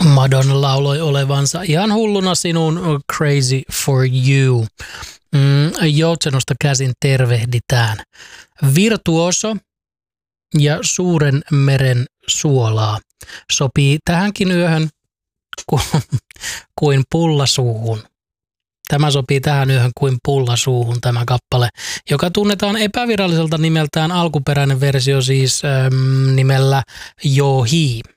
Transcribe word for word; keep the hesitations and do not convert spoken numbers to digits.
Madonna lauloi olevansa ihan hulluna sinun Crazy for You. Mm, Joutsenosta käsin tervehditään. Virtuoso ja Suuren meren suolaa sopii tähänkin yöhön kuin pullasuuhun. Tämä sopii tähän yöhön kuin pullasuuhun tämä kappale, joka tunnetaan epäviralliselta nimeltään, alkuperäinen versio siis äm, nimellä Johi.